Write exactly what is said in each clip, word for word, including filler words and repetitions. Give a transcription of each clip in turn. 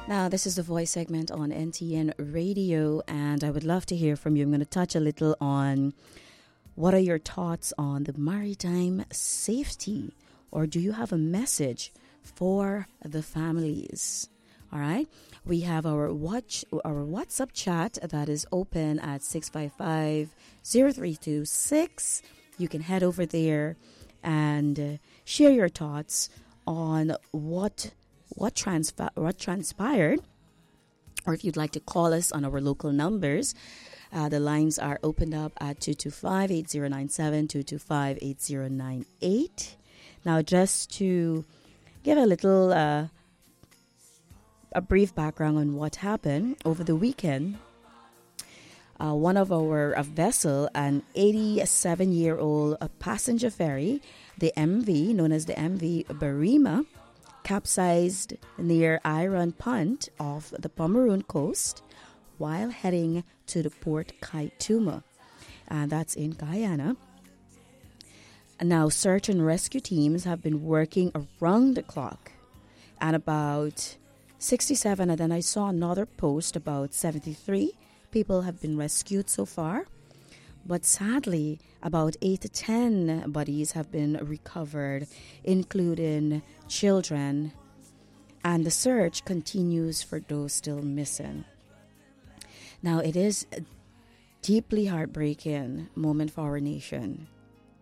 Now, this is the voice segment on N T N Radio, and I would love to hear from you. I'm going to touch a little on what are your thoughts on the maritime safety, or do you have a message for the families? All right. We have our watch, our WhatsApp chat that is open at six five five, zero three two six. You can head over there and uh, share your thoughts on what what, transpa- what transpired, or if you'd like to call us on our local numbers. Uh, the lines are opened up at two two five, eight zero nine seven, two two five, eight zero nine eight. Now, just to give a little, uh, a brief background on what happened over the weekend, uh, one of our a vessel, an eighty-seven-year-old passenger ferry, the M V, known as the M V Barima, capsized near Iron Punt off the Pomeroon coast while heading to the Port Kaituma. And that's in Guyana. Now, search and rescue teams have been working around the clock. And about sixty-seven, and then I saw another post about seventy-three people have been rescued so far. But sadly, about eight to ten bodies have been recovered, including children. And the search continues for those still missing. Now, it is a deeply heartbreaking moment for our nation.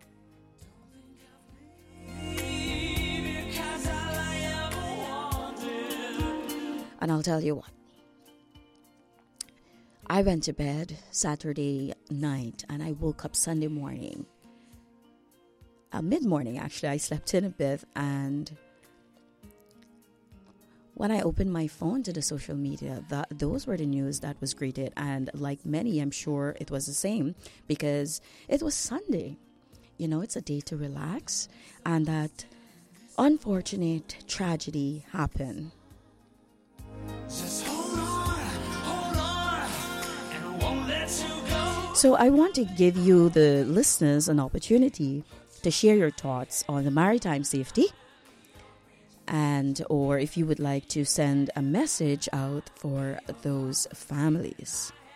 And I'll tell you what. I went to bed Saturday night and I woke up Sunday morning. Uh, mid-morning, actually. I slept in a bit, and when I opened my phone to the social media, that those were the news that was greeted. And like many, I'm sure it was the same, because it was Sunday. You know, it's a day to relax. And that unfortunate tragedy happened. Just hold on, hold on, and won't let you go. So I want to give you, the listeners, an opportunity to share your thoughts on the maritime safety, and or if you would like to send a message out for those families.